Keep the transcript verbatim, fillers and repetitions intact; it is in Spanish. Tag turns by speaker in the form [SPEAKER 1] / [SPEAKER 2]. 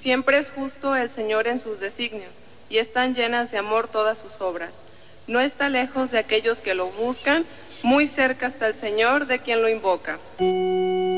[SPEAKER 1] Siempre es justo el Señor en sus designios, y están llenas de amor todas sus obras. No está lejos de aquellos que lo buscan, muy cerca está el Señor de quien lo invoca.